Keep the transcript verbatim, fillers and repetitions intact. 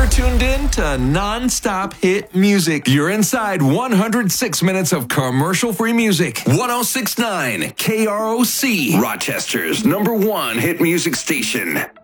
tuned in to non-stop hit music. You're inside one hundred six minutes of commercial-free music. one oh six point nine K R O C, Rochester's number one hit music station.